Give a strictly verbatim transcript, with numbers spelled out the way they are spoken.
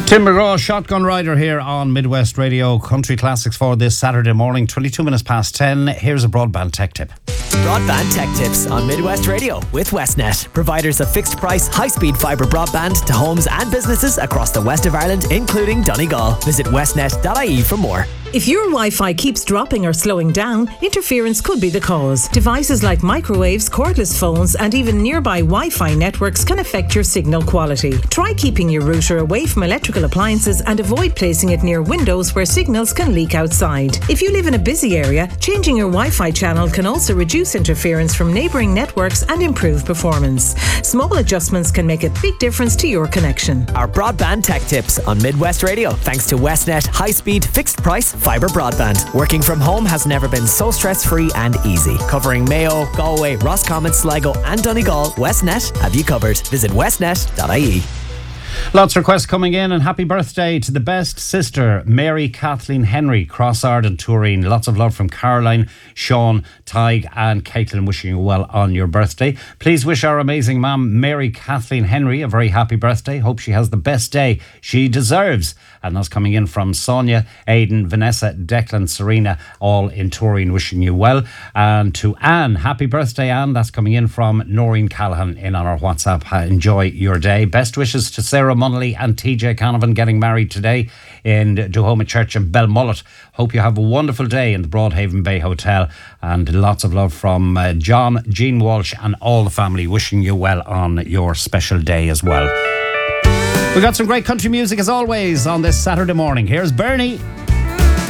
Tim McGraw, Shotgun Rider here on Midwest Radio. Country classics for this Saturday morning, twenty-two minutes past ten. Here's a broadband tech tip. Broadband tech tips on Midwest Radio with Westnet, providers of fixed price, high speed fibre broadband to homes and businesses across the west of Ireland, including Donegal. Visit westnet dot I E for more. If your Wi-Fi keeps dropping or slowing down, interference could be the cause. Devices like microwaves, cordless phones, and even nearby Wi-Fi networks can affect your signal quality. Try keeping your router away from electrical appliances and avoid placing it near windows where signals can leak outside. If you live in a busy area, changing your Wi-Fi channel can also reduce interference from neighbouring networks and improve performance. Small adjustments can make a big difference to your connection. Our broadband tech tips on Midwest Radio, thanks to Westnet high-speed, fixed-price fibre broadband. Working from home has never been so stress-free and easy. Covering Mayo, Galway, Roscommon, Sligo and Donegal, Westnet have you covered. Visit westnet dot I E. Lots of requests coming in, and happy birthday to the best sister, Mary Kathleen Henry, Cross Arden Turin. Lots of love from Caroline, Sean, Tig and Caitlin, wishing you well on your birthday. Please wish our amazing mum, Mary Kathleen Henry, a very happy birthday. Hope she has the best day she deserves. And that's coming in from Sonia, Aidan, Vanessa, Declan, Serena, all in Turin, wishing you well. And to Anne, happy birthday, Anne. That's coming in from Noreen Callahan in on our WhatsApp. Enjoy your day. Best wishes to Sarah Munnelly and T J Canavan, getting married today in Duhoma Church in Belmullet. Hope you have a wonderful day in the Broadhaven Bay Hotel, and lots of love from uh, John, Jean Walsh and all the family, wishing you well on your special day as well. We got some great country music as always on this Saturday morning. Here's Bernie.